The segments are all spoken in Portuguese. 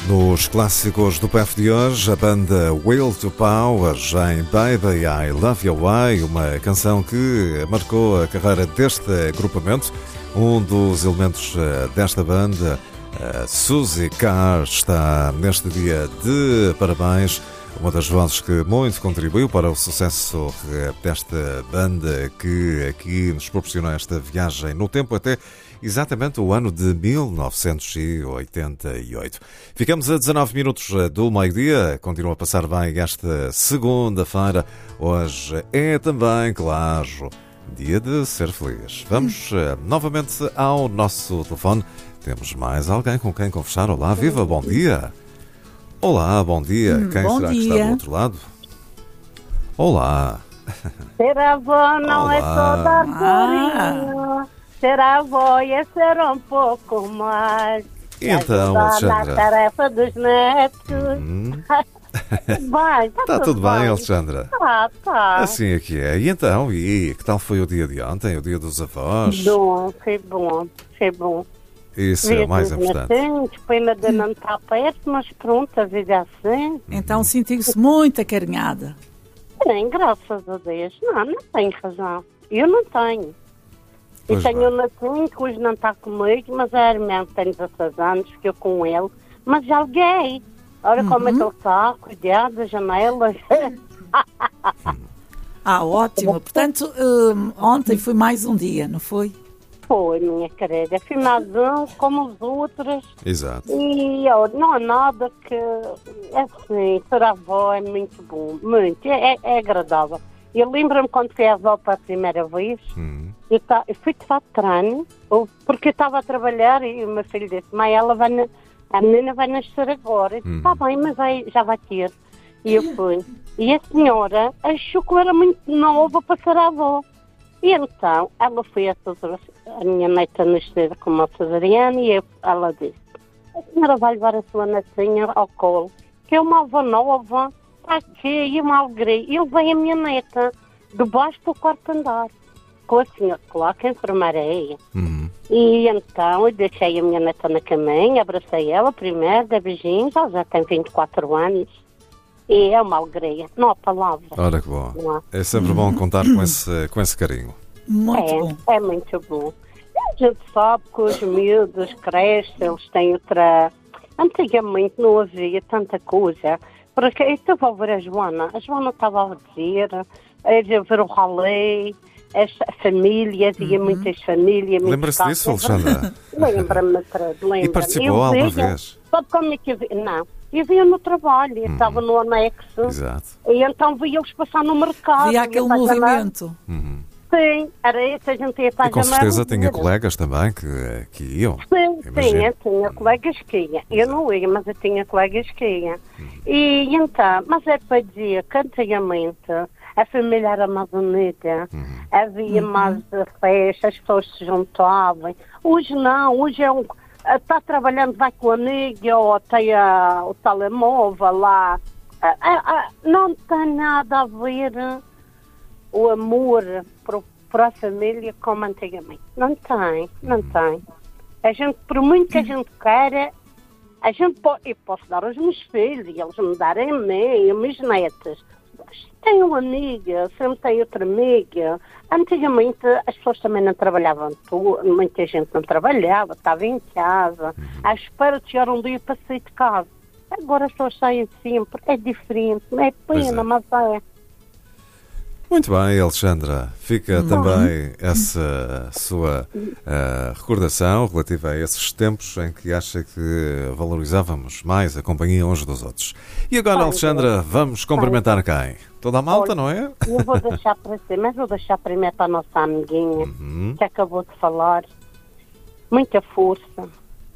Nos clássicos do PF de hoje, a banda Will to Power em Baby I Love Your Way, uma canção que marcou a carreira deste agrupamento. Um dos elementos desta banda, Suzy Carr, está neste dia de parabéns. Uma das vozes que muito contribuiu para o sucesso desta banda que aqui nos proporcionou esta viagem no tempo até exatamente o ano de 1988. Ficamos a 19 minutos do meio-dia. Continua a passar bem esta segunda-feira. Hoje é também, claro, dia de ser feliz. Vamos novamente ao nosso telefone. Temos mais alguém com quem conversar. Olá, viva, bom dia. Olá, bom dia. Quem bom será dia. que está do outro lado? Olá. Ser avó não Olá. é só dar carinho. Ser avó é ser um pouco mais. E então, ajudar Alexandra? na tarefa dos netos. Bem, Está tudo bem, Alexandra? Tá. Assim é que é. E então, e que tal foi o dia de ontem, o dia dos avós? Bom, foi bom. Isso é o mais importante. Depois ainda não está perto, mas pronto, a vida é assim. Então sentiu-se muito acarinhada. Nem, graças a Deus. Não tenho razão. Eu não tenho. Pois E tenho bem. um netinho que hoje não está comigo, mas é irmão que tem 16 anos, fiquei com ele. Mas já liguei. Olha como é que ele está, cuidado das janelas. Ótimo. Portanto, ontem foi mais um dia, não foi? Foi, minha querida. Fui mais um, como os outros. Exato. E ó, não há nada que... É assim, ser avó é muito bom. Muito. É agradável. Eu lembro-me quando fui avó para a primeira vez. Eu fui de fato treino, porque eu estava a trabalhar e o meu filho disse: mãe, a menina vai nascer agora. Eu disse: está bem, mas já vai ter. E eu fui. E a senhora achou que eu era muito nova para ser avó. E então, ela foi a minha neta nascer com uma cesariana e ela disse: a senhora vai levar a sua netinha ao colo, que é uma avó nova, está aqui, e uma alegria. E eu veio a minha neta, debaixo do quarto andar, com a senhora, claro que a enfermeira é ela. E então, eu deixei a minha neta na caminha, abracei ela primeiro, dei beijinhos, ela já tem 24 anos. E é uma alegria, não há palavra. Ora que bom. Não há. É sempre bom contar com esse carinho. Muito bom. É muito bom. A gente sabe que os miúdos crescem, eles têm outra... Antigamente não havia tanta coisa. Porque eu estava a ver a Joana estava a dizer, a ver o rolê, as famílias, ia muitas famílias. Lembra-se disso, Alexandra? Lembra-me, lembra-me. E participou alguma vez? Sabe como é que eu vi? Não. Eu via no trabalho, eu estava no anexo. Exato. E então via-os passar no mercado. Havia ia aquele para a janela. movimento. Sim, era isso, a gente ia para a E com janela certeza e tinha ver. colegas também que iam. Sim, Imagino. eu tinha colegas que iam. Eu não ia, mas eu tinha colegas que iam. E então, mas é para dizer que antigamente a família era mais unida, havia mais festas, as pessoas se juntavam. Hoje não, hoje é está trabalhando, vai com a amiga ou tem o telemóvel lá. Não tem nada a ver o amor para a família como antigamente. Não tem. A gente, por muito que a gente queira, eu posso dar aos meus filhos e eles me darem a mim, aos meus netos. Tenho uma amiga, sempre tenho outra amiga. Antigamente as pessoas também não trabalhavam tudo, muita gente não trabalhava, estava em casa, à espera de chegar um dia para sair de casa. Agora as pessoas saem sempre, é diferente, é Pois pena, é. mas é. Muito bem, Alexandra. Fica também essa sua recordação relativa a esses tempos em que acha que valorizávamos mais a companhia uns dos outros. E agora, Alexandra, vamos cumprimentar quem? Toda a malta, não é? Eu vou deixar para si, mas vou deixar primeiro para a nossa amiguinha, que acabou de falar. Muita força,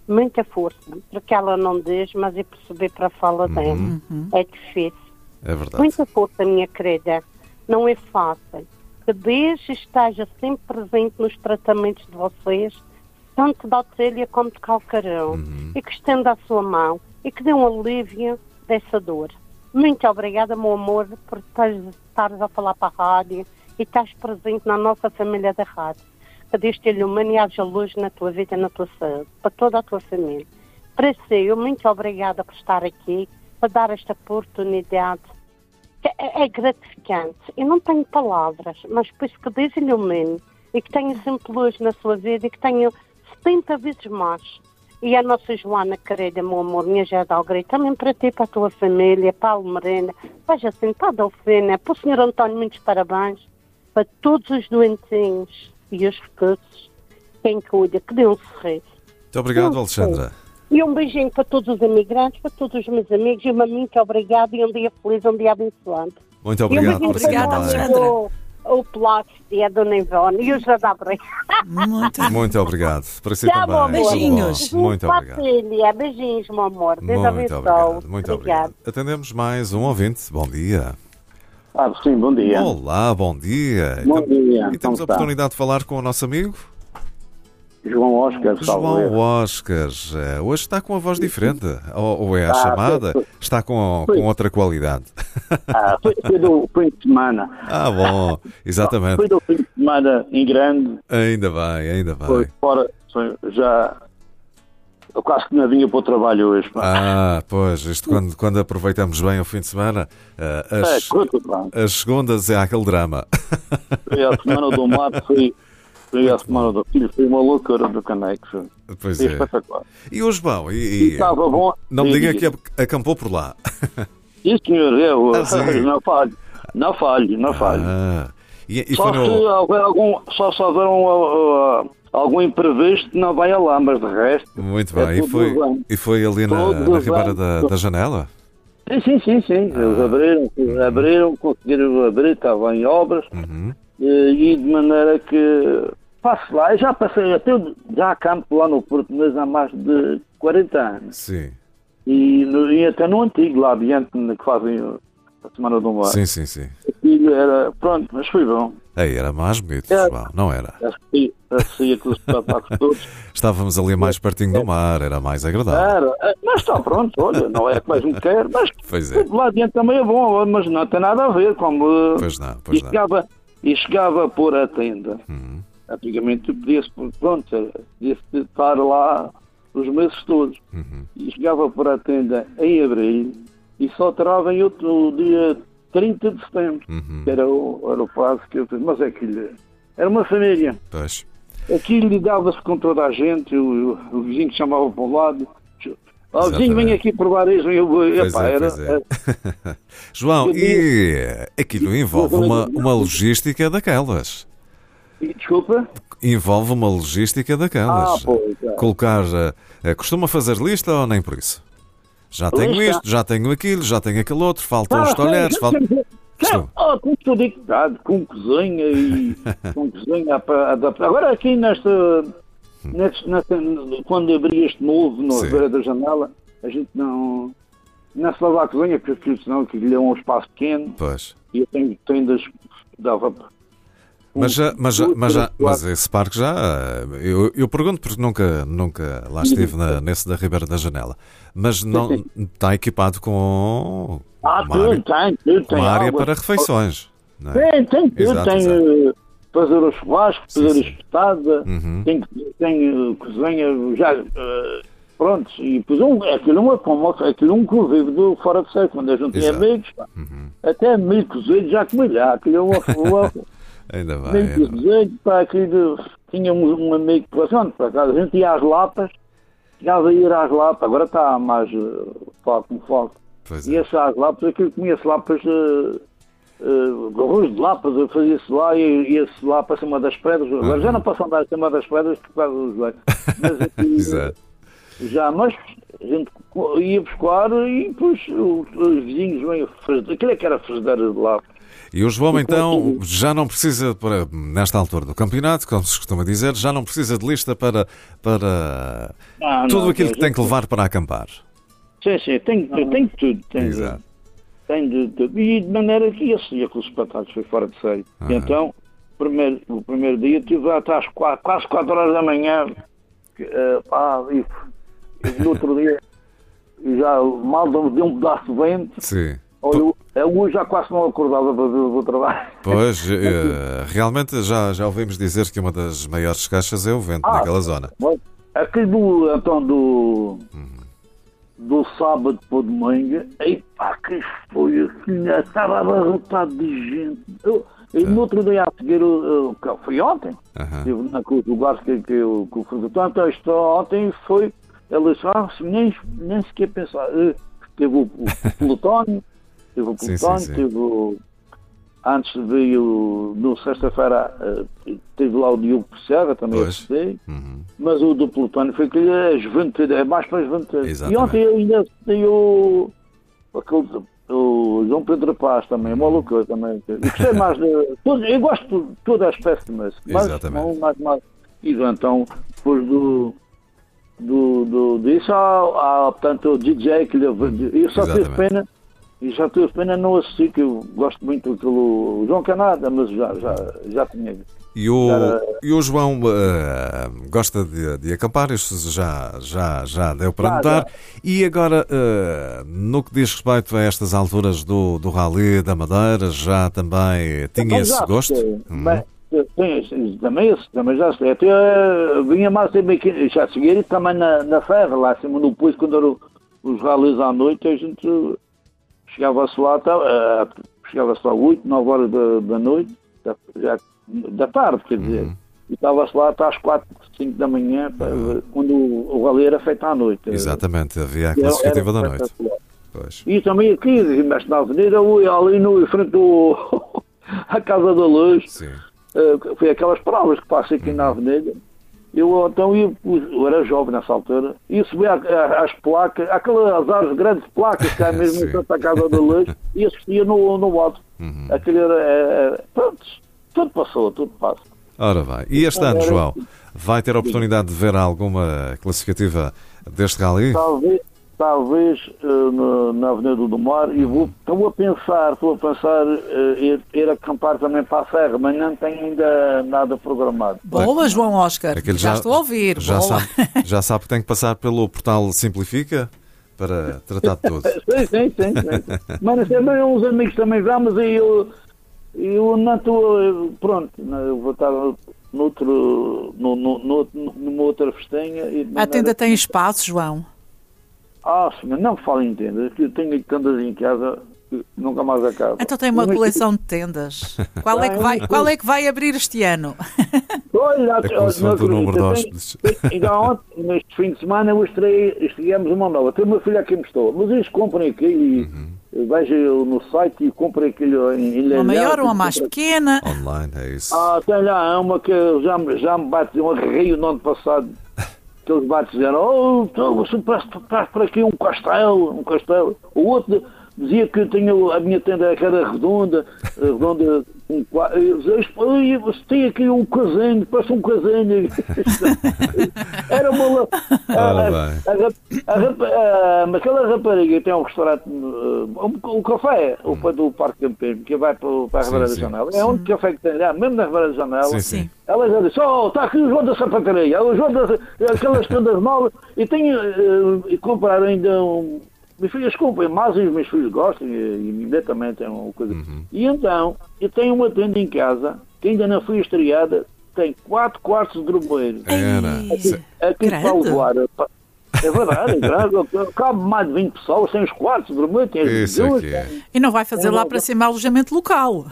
porque ela não diz, mas eu percebi para a fala dela. É difícil. É verdade. Muita força, minha querida. Não é fácil. Que Deus esteja sempre presente nos tratamentos de vocês, tanto de Otília como de Calcarão, e que estenda a sua mão e que dê um alívio dessa dor. Muito obrigada, meu amor, por estares a falar para a rádio e estás presente na nossa família da rádio. Que Deus te ilumine e haja luz na tua vida e na tua saúde, para toda a tua família. Para si, eu muito obrigada por estar aqui, por dar esta oportunidade. É gratificante. Eu não tenho palavras, mas penso que Deus ilumine e que tenha sempre luz na sua vida e que tenha 70 vezes mais. E a nossa Joana querida, meu amor, minha Jada Algrei, também para ti, para a tua família, para a Almerena, veja assim, para a Delfina, para o Sr. António, muitos parabéns, para todos os doentinhos e os recursos, quem cuida, que dê um sorriso. Muito obrigado, Alexandra. E um beijinho para todos os imigrantes, para todos os meus amigos, e uma muito obrigada e um dia feliz, um dia abençoado. Muito obrigado por si Obrigada, também. Alexandra. O Plástico e a Dona Ivone e o Jada Algrei. Muito obrigado. Para si Tchau, também. meu amor. Beijinhos. Muito obrigado. Família. Beijinhos, meu amor. Deus Muito abençoe. obrigado. Muito Obrigada. obrigado. Atendemos mais um ouvinte. Bom dia. Sim, bom dia. Olá, bom dia. Bom dia. E temos Como a está? oportunidade de falar com o nosso amigo João Oscar, salve. João Oscar. Hoje está com a voz diferente. Ou é a chamada? Está com outra qualidade. Foi do fim de semana. Bom. Exatamente. Foi do fim de semana em grande. Ainda bem, ainda Foi bem. fora. Já. Eu quase que não vinha para o trabalho hoje. Pois, isto quando aproveitamos bem o fim de semana, as segundas é aquele drama. Foi a semana do mar, foi a semana do filho, foi uma loucura do caneco. Pois Foi é. espetacular. E o João? E estava bom. Não me diga que acampou por lá. Sim, senhor, eu sim. não falho. E Só foi se no... houver algum imprevisto, não vai lá, mas de resto. Muito é bem. tudo E foi ali na ribeira da janela? Sim. Eles abriram, conseguiram abrir, estava em obras. Uhum. E de maneira que passo lá. Eu já passei, já acampo lá no Porto, mas há mais de 40 anos. Sim. E até no antigo, lá adiante, que fazem a Semana do Mar. Sim. Aquilo era, pronto, mas foi bom. Aí era mais bonito, João, não era? Assim, aqueles espetáculos todos. Estávamos ali mais pertinho do mar, era mais agradável. Mas está pronto, olha, não é que mais um quer, mas Pois é. lá adiante também é bom, mas não tem nada a ver, como... Pois não. E chegava a pôr a tenda. Antigamente podia-se estar lá os meses todos. E chegava a pôr a tenda em abril e só entrava em outro dia 30 de setembro. Que era o prazo que eu fiz. Mas aquilo era uma família. Pois. Aquilo lidava-se com toda a gente, o vizinho que chamava para o lado. O vizinho vem aqui provar isso. Pois é. João, e aquilo envolve uma logística daquelas. Desculpa? Envolve uma logística daquelas. Pois é. Colocar... costuma fazer lista ou nem por isso? Já tenho Lista? isto, já tenho aquilo, já tenho aquele outro, faltam os talheres, Com tudo equipado, com cozinha e com cozinha para adaptar. Agora aqui quando abri este novo na beira da janela, a gente não se lava a cozinha, porque senão aquilo é um espaço pequeno. Pois. E eu tenho tendas que dava. Mas esse parque já... Eu pergunto porque nunca lá estive nesse da Ribeira da Janela. Mas não está equipado com uma área para refeições. Não é? Tem tudo. Exato. Fazer o churrasco, fazer a espetada, Uhum. tem cozinha já... pronto, e depois aquilo é um convívio fora de série, quando a gente tem Exato. amigos, até amigo cozido já comia lá, aquilo é uma Ainda bem. amigo cozido, aquilo, tínhamos um amigo que passou, para casa, a gente ia às Lapas, chegava a ir às Lapas, agora está mais foco. Pois é. Ia-se às Lapas, aquilo comia-se Lapas, arroz de Lapas, fazia-se lá e ia-se lá para cima das pedras, agora já não posso andar acima das pedras por causa dos joelhos, mas aquilo, Exato. mas a gente ia buscar e depois os vizinhos vêm fazer. Aquilo é que era frigideira de lá. E o João, então, já não precisa, nesta altura do campeonato, como se costuma dizer, já não precisa de lista para tudo aquilo que tem que levar para acampar. Sim, tem tudo. Exato. Tem de tudo. E de maneira que esse dia com os espetáculos foi fora de série. E então, o primeiro dia, estive até às quase 4 horas da manhã. E no outro dia, já mal deu um pedaço de vento. Sim. Olha, eu já quase não acordava para ver o trabalho. Pois, realmente já ouvimos dizer que uma das maiores caixas é o vento naquela zona. Aquele do do sábado para o domingo, e pá, que foi assim, estava abarrotado de gente. E no outro dia a seguir, foi ontem, estive naqueles lugares que eu fui. Então, isto ontem foi, eles nem sequer pensar. Teve o Plutónio, teve o. Antes veio, no sexta-feira, teve lá o Diogo Percega, também eu gostei, mas o do Plutónio foi aquele, a juventude, é mais para a juventude. Exatamente. E ontem eu ainda tenho o João Pedro Paz também, uma loucura também. Eu gostei mais eu gosto de toda a espécie de música. Exatamente. E então, depois disso, portanto, o DJ que eu só tive pena. E já tive pena não assistir, que eu gosto muito do João Canada, mas já tinha. E o João gosta de acampar, isto já deu para notar. E agora, no que diz respeito a estas alturas do Rally da Madeira, já também tinha esse gosto? Também já sei. Até vinha mais sempre já seguir também na Ferra, lá acima no Poço, quando eram os rallies à noite, a gente chegava-se lá 8, 9 horas da noite, da tarde, quer dizer, e estava-se lá até às 4, 5 da manhã, quando o rally era feito à noite. Exatamente, havia a classificativa da noite. Pois. E também aqui, mas na avenida, ali em frente à Casa da Luz, foi aquelas provas que passam aqui na avenida. Eu era jovem nessa altura, e subia às placas, aquelas árvores grandes placas que há mesmo em frente à Casa da Luz, e assistia no voto. Aquele era. Pronto, tudo passou, tudo passa. Ora vai. E este ano, João, vai ter a oportunidade de ver alguma classificativa deste rally? Talvez na Avenida do Mar, e estou a pensar ir acampar também para a Serra, mas não tenho ainda nada programado. Boa, João Oscar, já estou a ouvir. Já sabe que tem que passar pelo portal Simplifica para tratar de tudo. Sim. Mas também uns amigos também vamos, e eu não estou, pronto, eu vou estar numa outra festinha. A tenda tem espaço, João? Senhor, não me fale em tendas, que eu tenho tendas em casa, nunca mais acabo. Então tem uma coleção de tendas. Qual é que vai abrir este ano? Olha, o número de hóspedes. Ainda ontem, neste fim de semana, estreamos uma nova. Tem uma filha que me estou, mas eles comprem aquilo e vejo no site e comprem aquilo em uma maior ou uma mais pequena? Online, é isso. Tem lá uma que já me bate um arreio no ano passado. Aqueles bates diziam, você traz para aqui um castelo. O outro dizia que a minha tenda que era redonda, você tem aqui um casinho, parece um casinho. Era uma... aquela rapariga tem um restaurante, um café, o pé do Parque Campeiro, que vai para a Ribeira da Janela. É um café que tem lá, mesmo na Ribeira da Janela. Sim. Ela já disse, está aqui o João da Sapataria, o João aquelas tendas novas, e compraram ainda meus filhos comprem, mas os meus filhos gostam, e a minha também tem uma coisa. E então, eu tenho uma tenda em casa, que ainda não foi estreada, tem 4 quartos de dromeiro. Aqui para levar. É verdade, é grande. Cabe mais de 20 pessoas, tem os quartos de dromeiro, tem as duas. E não vai fazer lá para cima alojamento local.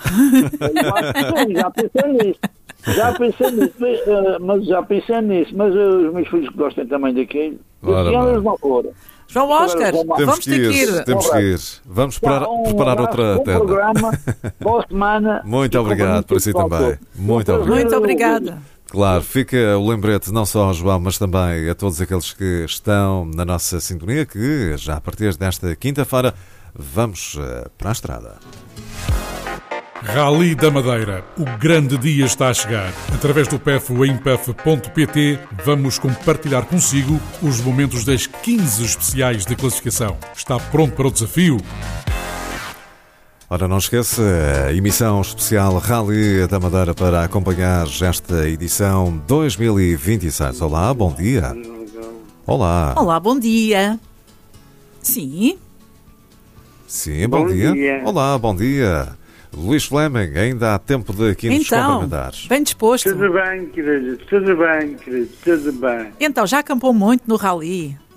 Já pensei nisso, mas os meus filhos gostam também daquilo. Eles vão fora. João Oscar, vamos ter que ir. Temos que ir. Vamos preparar outra tenda. Programa, boa semana. Muito obrigado para si também. Muito obrigado. Muito obrigada. Claro, fica o lembrete não só ao João, mas também a todos aqueles que estão na nossa sintonia, que já a partir desta quinta-feira vamos para a estrada. Rally da Madeira. O grande dia está a chegar. Através do PEF ou em pef.pt vamos compartilhar consigo os momentos das 15 especiais de classificação. Está pronto para o desafio? Ora, não esqueça, a emissão especial Rally da Madeira para acompanhar esta edição 2026. Olá, bom dia. Olá. Olá, bom dia. Sim, bom dia. Olá, bom dia. Luís Fleming, ainda há tempo de aqui nos cumprimentar. Bem disposto. Tudo bem, querido, tudo bem. Então, já acampou muito no Rally?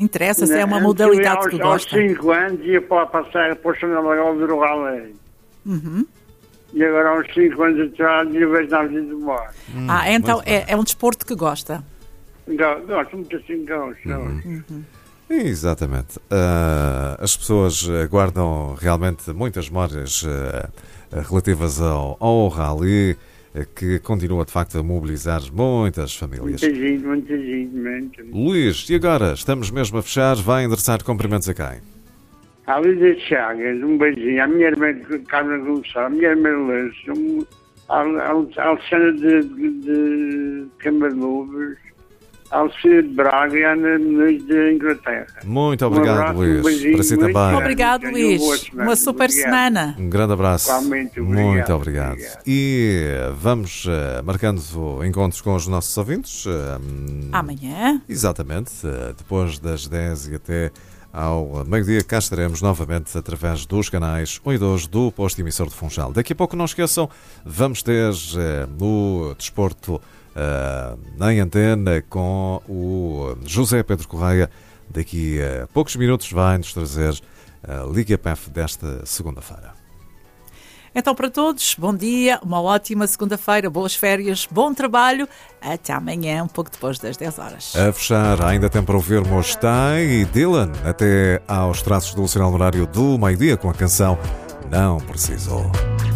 Interessa se é uma modalidade que gosta. Aos 5 anos ia para passar para o Chanel do Raleigh. E agora aos 5 anos atrás ia ver na vida do mar. Então é um desporto que gosta. Gosto muito assim, gosto. Exatamente. As pessoas guardam realmente muitas memórias relativas ao rally, que continua de facto a mobilizar muitas famílias. Muita gente. Luís, e agora? Estamos mesmo a fechar. Vai endereçar cumprimentos a quem? A Lídia Chagas, um beijinho. A minha irmã Carmen Gonçalves, a minha irmã Lúcia, a Alexandra de Camarluvas, a Alcide de Braga e a Ana Muniz de Inglaterra. Muito obrigado, Luís. Para si também. Obrigado, Luís. Uma super semana. Um grande abraço. Igualmente, muito obrigado. E vamos marcando encontros com os nossos ouvintes. Amanhã. Exatamente. Depois das 10 e até ao meio-dia, cá estaremos novamente através dos canais 1 e 2 do posto emissor de Funchal. Daqui a pouco, não esqueçam, vamos ter no desporto em antena com o José Pedro Correia. Daqui a poucos minutos vai-nos trazer a Liga PF desta segunda-feira. Então, para todos, bom dia, uma ótima segunda-feira, boas férias, bom trabalho. Até amanhã, um pouco depois das 10 horas. A fechar, ainda tem para ouvirmos Ty e Dylan até aos traços do sinal horário do meio-dia com a canção Não Precisou.